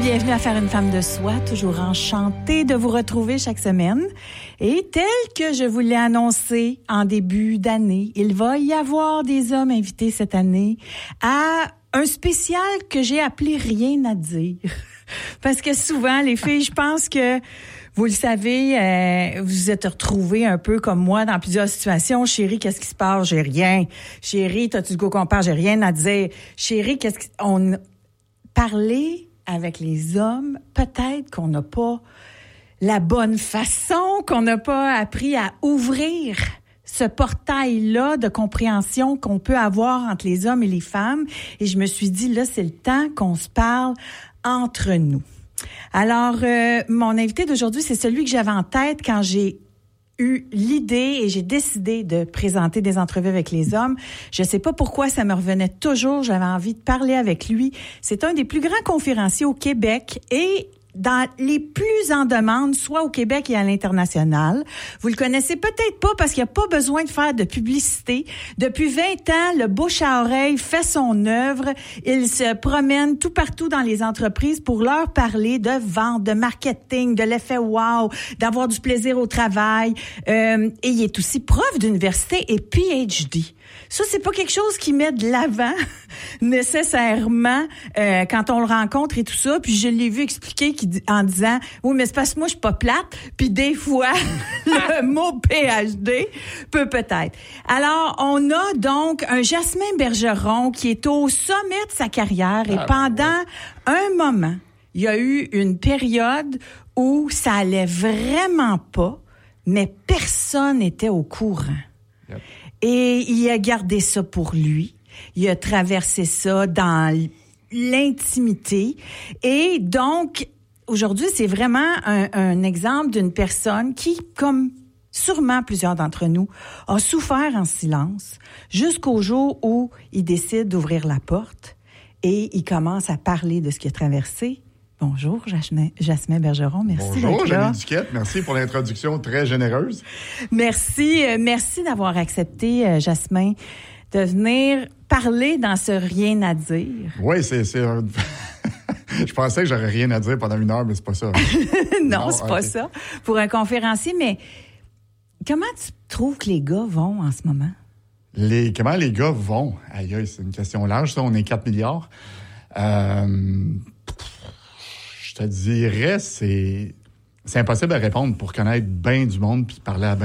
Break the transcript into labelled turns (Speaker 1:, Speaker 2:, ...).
Speaker 1: Bienvenue à Faire une femme de soi, toujours enchantée de vous retrouver chaque semaine. Et tel que je vous l'ai annoncé en début d'année, il va y avoir des hommes invités cette année à un spécial que j'ai appelé Rien à dire. Parce que souvent, les filles, je pense que vous le savez, vous êtes retrouvés un peu comme moi dans plusieurs situations. Chérie, qu'est-ce qui se passe? J'ai rien. Chérie, t'as-tu le go qu'on parle? J'ai rien à dire. Chérie, on parlait avec les hommes, peut-être qu'on n'a pas la bonne façon, qu'on n'a pas appris à ouvrir ce portail-là de compréhension qu'on peut avoir entre les hommes et les femmes. Et je me suis dit, là, c'est le temps qu'on se parle entre nous. Alors, mon invité d'aujourd'hui, c'est celui que j'avais en tête quand j'ai eu l'idée et j'ai décidé de présenter des entrevues avec les hommes. Je sais pas pourquoi ça me revenait toujours. J'avais envie de parler avec lui. C'est un des plus grands conférenciers au Québec et dans les plus en demande, soit au Québec et à l'international. Vous le connaissez peut-être pas parce qu'il n'y a pas besoin de faire de publicité. Depuis 20 ans, le bouche à oreille fait son œuvre. Il se promène tout partout dans les entreprises pour leur parler de vente, de marketing, de l'effet wow, d'avoir du plaisir au travail. Et il est aussi prof d'université et PhD. Ça, c'est pas quelque chose qui met de l'avant nécessairement quand on le rencontre et tout ça. Puis je l'ai vu expliquer en disant « Oui, mais c'est parce que moi, je suis pas plate. » Puis des fois, le mot PhD peut-être. Alors, on a donc un Jasmin Bergeron qui est au sommet de sa carrière et pendant un moment, il y a eu une période où ça allait vraiment pas, mais personne n'était au courant. Yep. Et il a gardé ça pour lui. Il a traversé ça dans l'intimité. Et donc, aujourd'hui, c'est vraiment un exemple d'une personne qui, comme sûrement plusieurs d'entre nous, a souffert en silence jusqu'au jour où il décide d'ouvrir la porte et il commence à parler de ce qu'il a traversé. Bonjour, Jasmin Bergeron. Merci d'être là.
Speaker 2: Bonjour, Janine Duquette. Merci pour l'introduction très généreuse.
Speaker 1: Merci d'avoir accepté, Jasmin, de venir parler dans ce Rien à dire.
Speaker 2: Oui, c'est Je pensais que j'aurais rien à dire pendant une heure, mais c'est pas ça.
Speaker 1: non, c'est pas ça. Pour un conférencier, mais comment tu trouves que les gars vont en ce moment?
Speaker 2: Comment les gars vont? Aïe, c'est une question large, ça. On est 4 milliards. Je te dirais, c'est impossible à répondre pour connaître bien du monde puis parler à